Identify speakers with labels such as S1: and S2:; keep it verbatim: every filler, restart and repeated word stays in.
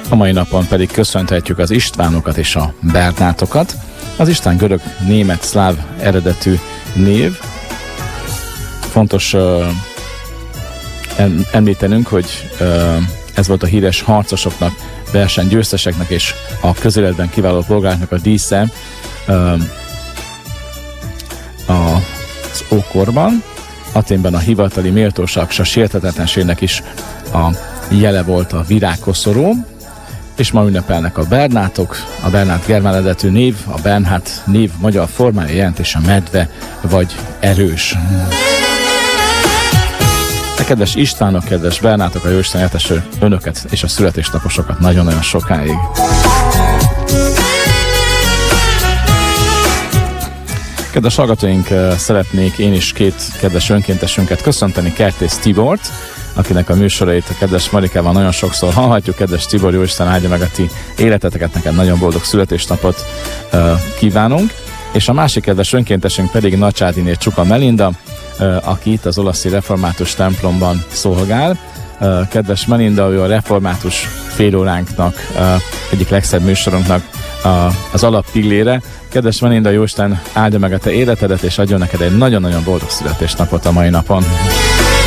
S1: A mai napon pedig köszönhetjük az Istvánokat és a Bernátokat. Az István görög, német, szláv eredetű név. Fontos uh, említenünk, hogy uh, ez volt a híres harcosoknak, versenygyőzteseknek és a közéletben kiváló polgároknak a dísze uh, az ókorban. Athénben a hivatali méltóság és a sérthetetlenségnek is a jele volt a virágkoszorú, és ma ünnepelnek a Bernátok. A Bernát germán eredetű név, a Bernhard név magyar formája jelentés a medve vagy erős. A kedves Istvánok, kedves Bernátok, a Jóisten éltesse önöket és a születésnaposokat nagyon-nagyon sokáig. Kedves hallgatóink, szeretnék én is két kedves önkéntesünket köszönteni, Kertész Tibort, akinek a műsorait a kedves Marikával nagyon sokszor hallhatjuk. Kedves Tibor, Jóisten áldja meg a ti életeteket, neked nagyon boldog születésnapot uh, kívánunk. És a másik kedves önkéntesünk pedig Nagycsádiné Csuka Melinda, uh, aki itt az olaszi református templomban szolgál. Uh, kedves Melinda, ő a református félóránknak, uh, egyik legszebb műsorunknak uh, az alappillére. Kedves Melinda, Jóisten áldja meg a te életedet, és adjon neked egy nagyon-nagyon boldog születésnapot a mai napon.